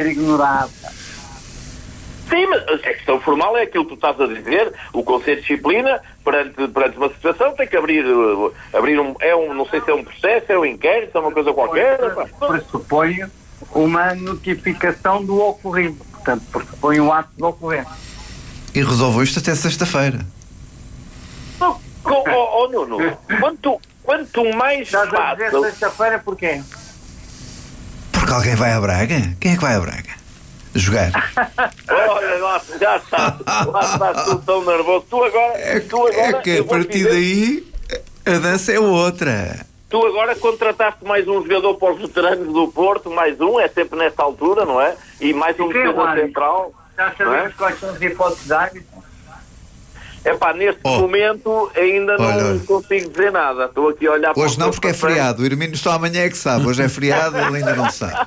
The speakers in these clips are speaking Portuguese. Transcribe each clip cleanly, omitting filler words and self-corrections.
ignorado. Sim, mas a questão formal é aquilo que tu estás a dizer. O Conselho de Disciplina, perante uma situação, tem que abrir não sei se é um processo, é um inquérito, é uma coisa qualquer. Pressupõe uma notificação do ocorrido. Portanto, pressupõe um ato de ocorrência. E resolveu isto até sexta-feira. Nuno, quanto mais Estás a dizer fácil... sexta-feira porquê? Porque alguém vai a Braga? Quem é que vai a Braga? Jogar. Olha, lá, já estás tu tão nervoso. Tu agora... É que a partir daí a dança é outra. Tu agora contrataste mais um jogador para os veteranos do Porto, mais um, é sempre nesta altura, não é? E mais um defesa central. Já sabemos quais são as hipóteses de árbitro? Neste momento ainda não consigo dizer nada. Estou aqui a olhar para hoje não, porque é feriado. O Hermínio só amanhã é que sabe. Hoje é feriado, ele ainda não sabe.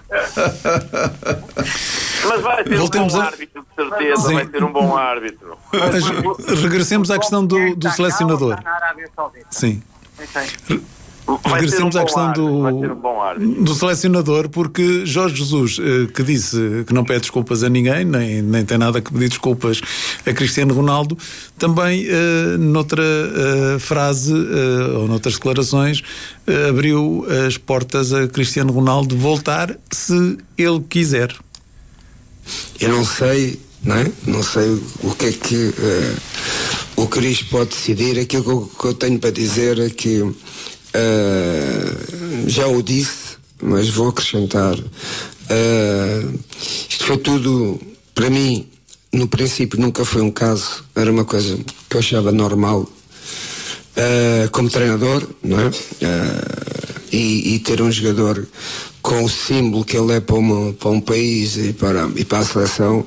Mas vai ser um bom árbitro, de certeza. Sim. Vai ser um bom árbitro. Regressemos à questão do selecionador. Sim. Regressemos à questão do selecionador, porque Jorge Jesus, que disse que não pede desculpas a ninguém, nem tem nada que pedir desculpas a Cristiano Ronaldo, também noutra frase ou noutras declarações abriu as portas a Cristiano Ronaldo voltar se ele quiser. Eu não sei, não sei o que é que o Cris pode decidir. Aquilo que eu tenho para dizer é que já o disse, mas vou acrescentar. Isto foi tudo, para mim, no princípio nunca foi um caso, era uma coisa que eu achava normal como treinador, não é? E ter um jogador com o símbolo que ele é para um país e para a seleção,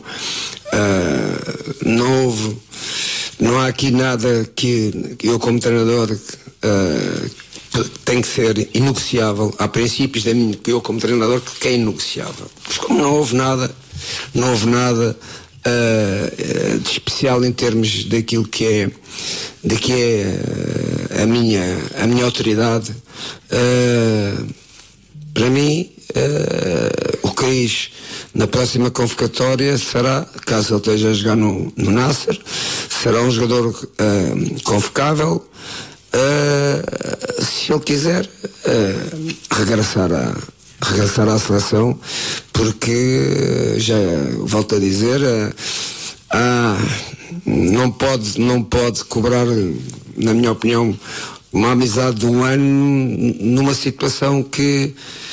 não há aqui nada que eu como treinador tem que ser inegociável. Há princípios que eu como treinador que é inegociável. Mas como não houve nada de especial em termos daquilo que é a minha autoridade, para mim o Cris na próxima convocatória será, caso ele esteja a jogar no Nasser, será um jogador convocável, se ele quiser regressar à seleção, porque já volto a dizer, não pode cobrar, na minha opinião, uma amizade de um ano numa situação que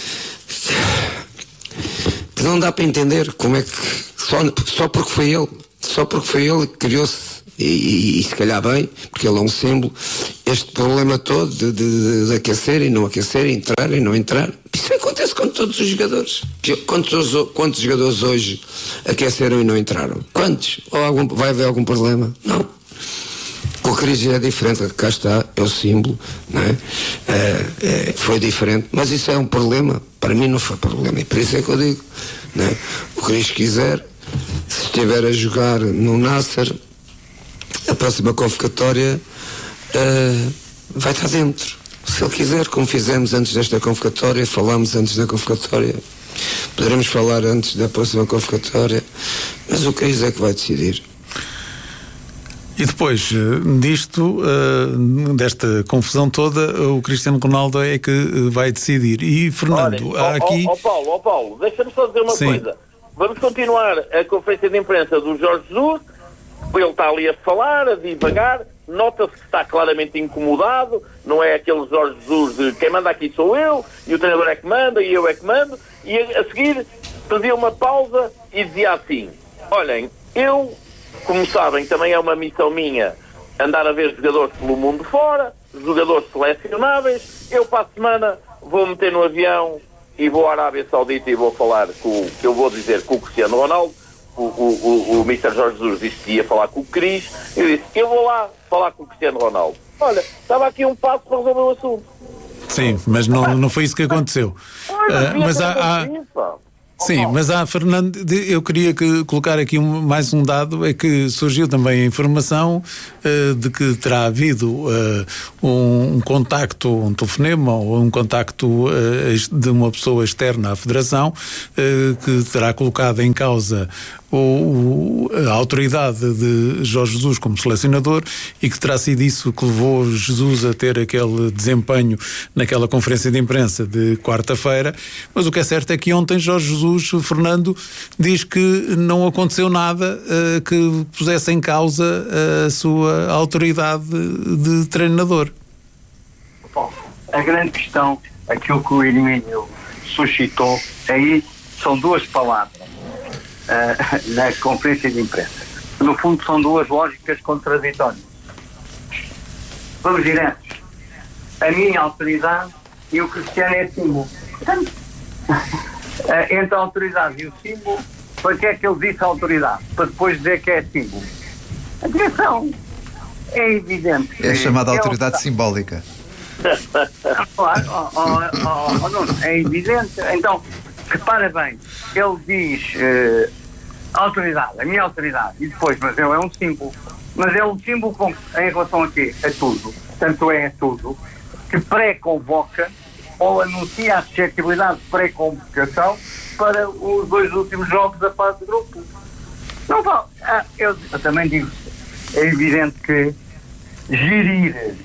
não dá para entender como é que só porque foi ele que criou-se, e se calhar bem, porque ele é um símbolo, este problema todo de aquecer e não aquecer, entrar e não entrar. Isso acontece com todos os jogadores. Quantos jogadores hoje aqueceram e não entraram? Quantos? Vai haver algum problema? Não. O Cris é diferente, cá está, é o símbolo, não é? Foi diferente, mas isso é um problema. Para mim não foi problema, e por isso é que eu digo, não é? O Cris quiser, se estiver a jogar no Nasser, a próxima convocatória vai estar dentro. Se ele quiser, como fizemos antes desta convocatória, falámos antes da convocatória, poderemos falar antes da próxima convocatória, mas o Cris é que vai decidir. E depois disto, desta confusão toda, o Cristiano Ronaldo é que vai decidir. E Fernando, olha, há aqui... Paulo, deixa-me só dizer uma coisa. Vamos continuar a conferência de imprensa do Jorge Jesus. Ele está ali a falar, a divagar, nota-se que está claramente incomodado, não é aquele Jorge Jesus de quem manda aqui sou eu, e o treinador é que manda, e eu é que mando, e a seguir fazia uma pausa e dizia assim: olhem, eu, como sabem, também é uma missão minha andar a ver jogadores pelo mundo fora, jogadores selecionáveis, eu para a semana vou meter no avião e vou à Arábia Saudita e vou falar com o Cristiano Ronaldo. O Mr. Jorge Jesus disse que ia falar com o Cris. Eu disse, eu vou lá falar com o Cristiano Ronaldo. Olha, estava aqui um passo para resolver o assunto. Sim, mas não foi isso que aconteceu. Mas Sim, mas Fernando, eu queria colocar aqui mais um dado, é que surgiu também a informação de que terá havido um contacto, um telefonema ou um contacto de uma pessoa externa à Federação que terá colocado em causa a autoridade de Jorge Jesus como selecionador e que terá sido isso que levou Jesus a ter aquele desempenho naquela conferência de imprensa de quarta-feira. Mas o que é certo é que ontem Jorge Jesus, Fernando, diz que não aconteceu nada que pusesse em causa a sua autoridade de treinador. Bom, a grande questão, aquilo que o Hermínio suscitou, aí são duas palavras na conferência de imprensa. No fundo são duas lógicas contraditórias. Vamos diretos. A minha autoridade e o Cristiano é símbolo. Portanto, entre a autoridade e o símbolo, para que é que ele disse a autoridade? Para depois dizer que é símbolo. Atenção, é evidente que é chamada autoridade simbólica. Claro, Nuno, é evidente. Então, repara bem, ele diz autoridade, a minha autoridade, e depois, mas ele é um símbolo. Mas é um símbolo em relação a quê? A tudo. Tanto é a tudo que pré-convoca ou anuncia a suscetibilidade de pré-convocação para os 2 últimos jogos da fase de grupo. Não vale. Eu também digo, é evidente que gerir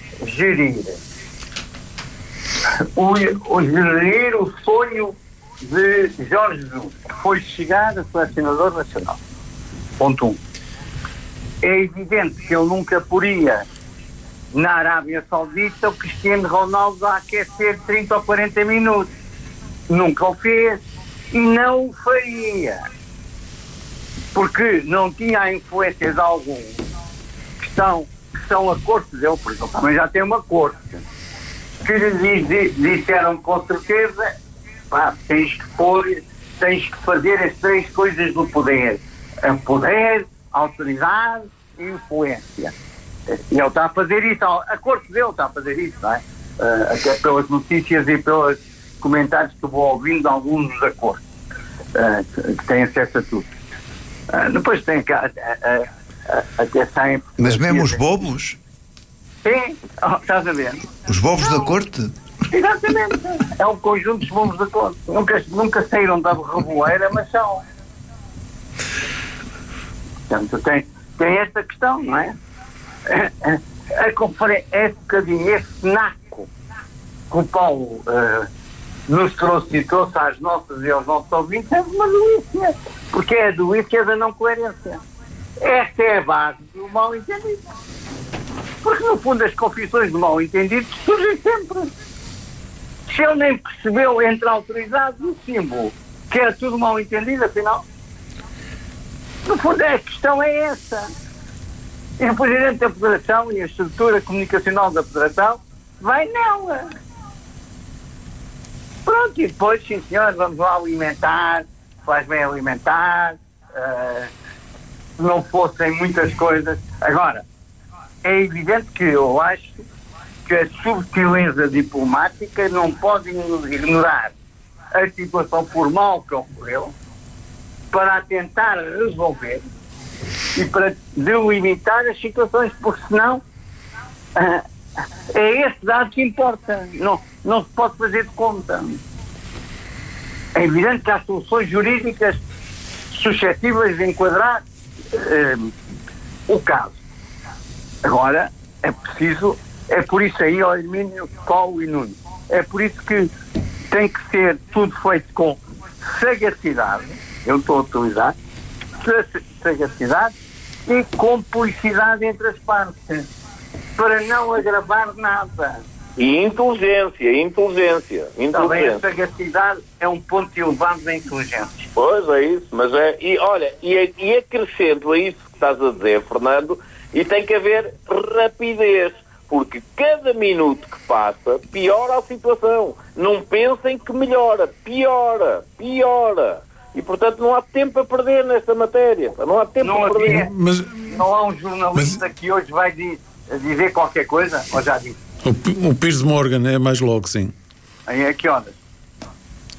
o sonho de Jorge Jesus, que foi chegar a selecionador nacional. Ponto 1. É evidente que ele nunca poria na Arábia Saudita o Cristiano Ronaldo a aquecer 30 ou 40 minutos. Nunca o fez e não o faria. Porque não tinha influências algum que são a corte dele, por exemplo, também já tem uma corte, que lhe disseram com certeza, tens que fazer as 3 coisas do poder. Poder, autoridade e influência. E ele está a fazer isso, a corte dele está a fazer isso, não é? Até pelas notícias e pelos comentários que vou ouvindo de alguns da corte, que têm acesso a tudo. Depois tem que até saem... Mas mesmo os bobos? Sim, estás a ver? Os bobos da corte? Exatamente. É um conjunto de bobos da corte. Nunca saíram da reboeira, mas são. Portanto, tem esta questão, não é? A conferência, é bocadinho, esse naco que o Paulo nos trouxe às nossas e aos nossos ouvintes, é uma doícia. Porque é a doícia da não coerência. Esta é a base do mal-entendido. Porque, no fundo, as confissões do mal-entendido surgem sempre. Se ele nem percebeu entre a autoridade e o símbolo, que era tudo mal-entendido, afinal, no fundo, a questão é essa. E o Presidente da Federação e a estrutura comunicacional da Federação vai nela. Pronto, e depois, sim senhor, vamos lá alimentar, faz bem alimentar, se não fossem muitas coisas. Agora, é evidente que eu acho que a subtileza diplomática não pode ignorar a situação formal que ocorreu para tentar resolver e para delimitar as situações, porque senão é esse dado que importa, não se pode fazer de conta. É evidente que há soluções jurídicas suscetíveis de enquadrar o caso. Agora, é preciso, é por isso aí, ó Hermínio, Paulo e Nuno, é por isso que tem que ser tudo feito com sagacidade, eu estou a utilizar, sagacidade e cumplicidade entre as partes, para não agravar nada. E inteligência. Também a sagacidade é um ponto elevado da inteligência. Pois é isso, mas e acrescento a isso que estás a dizer, Fernando, e tem que haver rapidez, porque cada minuto que passa piora a situação. Não pensem que melhora, piora. E, portanto, não há tempo a perder nesta matéria. Não há tempo a perder. Não há um jornalista que hoje vai dizer qualquer coisa, ou já disse? O Piers Morgan é mais logo, sim. Aí é que horas?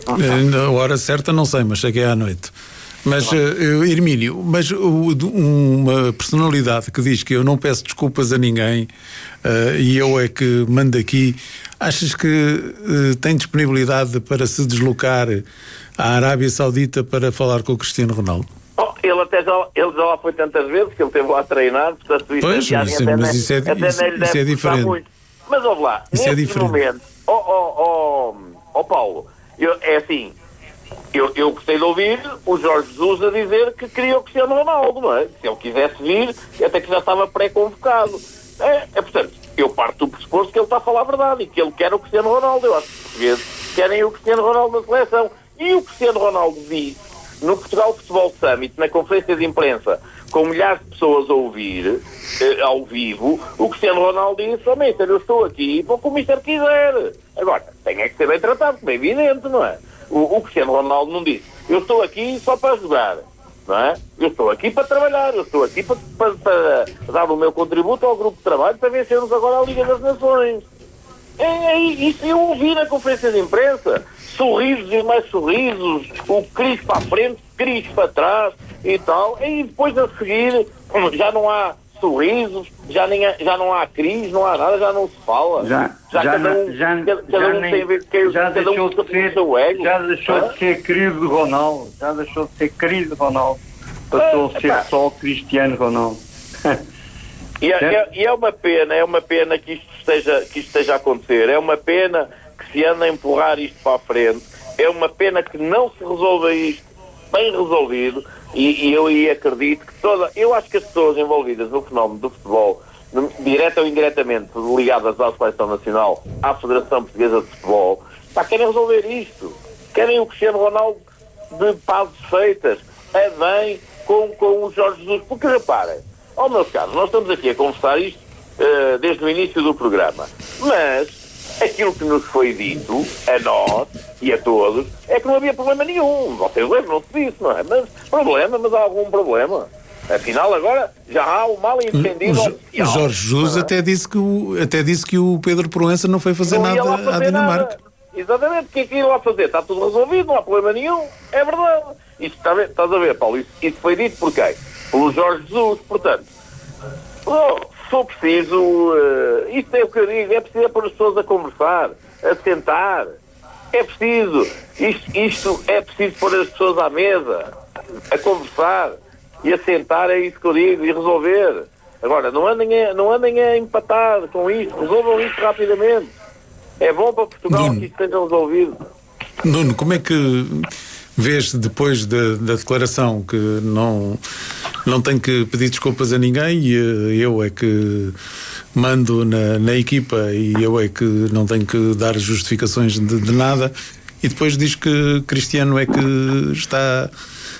A hora certa não sei, mas sei que é à noite. Mas, Hermínio, uma personalidade que diz que eu não peço desculpas a ninguém e eu é que mando aqui, achas que tem disponibilidade para se deslocar à Arábia Saudita para falar com o Cristiano Ronaldo? Ele já lá foi tantas vezes que ele esteve lá a treinar, portanto, isso é diferente. Muito. Mas ouve lá, neste momento, Paulo, é assim. Eu gostei de ouvir o Jorge Jesus a dizer que queria o Cristiano Ronaldo, não é? Se ele quisesse vir, até que já estava pré-convocado. Portanto, eu parto do pressuposto que ele está a falar a verdade e que ele quer o Cristiano Ronaldo. Eu acho que os portugueses querem o Cristiano Ronaldo na seleção. E o Cristiano Ronaldo disse, no Portugal Futebol Summit, na conferência de imprensa, com milhares de pessoas a ouvir, ao vivo, o Cristiano Ronaldo disse, Mister, eu estou aqui para o que o Mister quiser. Agora, tem é que ser bem tratado, como é evidente, não é? O Cristiano Ronaldo não disse, eu estou aqui só para jogar, não é? Eu estou aqui para trabalhar, eu estou aqui para dar o meu contributo ao grupo de trabalho para vencermos agora a Liga das Nações. Isso eu ouvi na conferência de imprensa. Sorrisos e mais sorrisos, o Cris para a frente, Cris para trás e tal. E depois a seguir já não há sorrisos, já não há Cris, não há nada, já não se fala. Cada um tem a ver com cada um com o seu ego. Já deixou de ser querido Ronaldo, passou a ser só Cristiano Ronaldo. E é uma pena que isto esteja a acontecer, é uma pena que se anda a empurrar isto para a frente, é uma pena que não se resolva isto bem resolvido, e eu acredito que eu acho que as pessoas envolvidas no fenómeno do futebol, direta ou indiretamente ligadas à Seleção Nacional, à Federação Portuguesa de Futebol, querem resolver isto, querem o Cristiano Ronaldo de pazes feitas, bem com o Jorge Jesus, porque reparem, meus caros, nós estamos aqui a conversar isto desde o início do programa, mas aquilo que nos foi dito, a nós e a todos, é que não havia problema nenhum. Vocês lembram-se disso, não é? Mas há algum problema. Afinal, agora já há o mal entendido oficial. O Jorge Jesus até disse que o Pedro Proença não foi fazer nada à Dinamarca. Nada. Exatamente, o que é que ia lá fazer? Está tudo resolvido, não há problema nenhum. É verdade. Isso, estás a ver, Paulo? Isso foi dito por quem? Pelo Jorge Jesus, portanto. Se for preciso, isto é o que eu digo, é preciso pôr as pessoas a conversar, a sentar, é preciso, isto é preciso pôr as pessoas à mesa, a conversar e a sentar, é isso que eu digo, e resolver. Agora, não andem a empatar com isto, resolvam isto rapidamente. É bom para Portugal que isto esteja resolvido. Nuno, como é que vês depois da declaração que não tenho que pedir desculpas a ninguém e eu é que mando na equipa e eu é que não tenho que dar justificações de nada, e depois diz que Cristiano é que está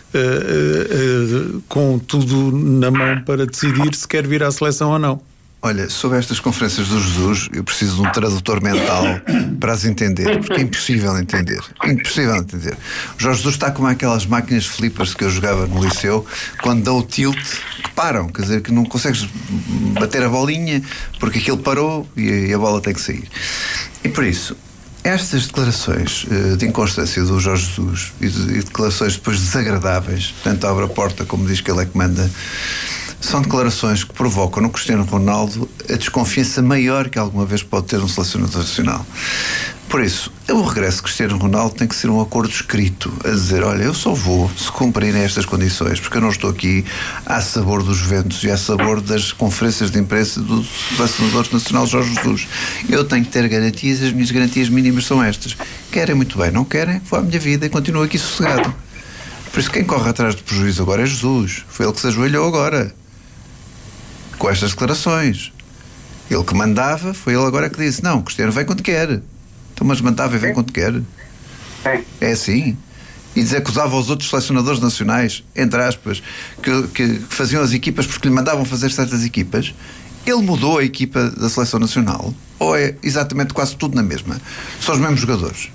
com tudo na mão para decidir se quer vir à seleção ou não? Olha, sobre estas conferências do Jesus, eu preciso de um tradutor mental para as entender, porque é impossível entender. Impossível entender. O Jorge Jesus está como aquelas máquinas flippers que eu jogava no liceu, quando dão o tilt, que param, quer dizer, que não consegues bater a bolinha, porque aquilo parou e a bola tem que sair. E por isso, estas declarações de inconstância do Jorge Jesus e declarações depois desagradáveis, tanto abre a porta como diz que ele é que manda, são declarações que provocam no Cristiano Ronaldo a desconfiança maior que alguma vez pode ter um selecionador nacional. Por isso, o regresso de Cristiano Ronaldo tem que ser um acordo escrito, a dizer, olha, eu só vou se cumprirem estas condições, porque eu não estou aqui a sabor dos ventos e a sabor das conferências de imprensa do selecionador nacional Jorge Jesus. Eu tenho que ter garantias, as minhas garantias mínimas são estas. Querem, muito bem, não querem, vou à minha vida e continuo aqui sossegado. Por isso, quem corre atrás do prejuízo agora é Jesus. Foi ele que se ajoelhou agora com estas declarações. Ele que mandava, foi ele agora que disse, não, Cristiano vem quando quer. Então, mas mandava e vem quando quer. É assim. E desacusava os outros selecionadores nacionais, entre aspas, que faziam as equipas porque lhe mandavam fazer certas equipas. Ele mudou a equipa da seleção nacional? Ou é exatamente quase tudo na mesma? São os mesmos jogadores?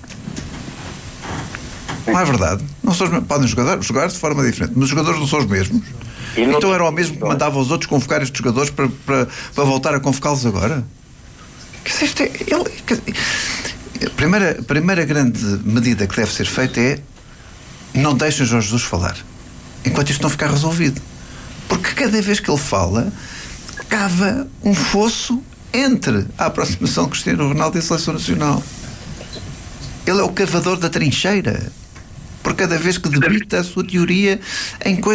Não é verdade? Não são podem jogar de forma diferente, mas os jogadores não são os mesmos. Então era o mesmo que mandava os outros convocar estes jogadores para voltar a convocá-los agora? A primeira grande medida que deve ser feita é não deixem Jorge Jesus falar enquanto isto não ficar resolvido, porque cada vez que ele fala cava um fosso entre a aproximação de Cristiano Ronaldo e a Seleção Nacional. Ele é o cavador da trincheira, por cada vez que debita a sua teoria em coisas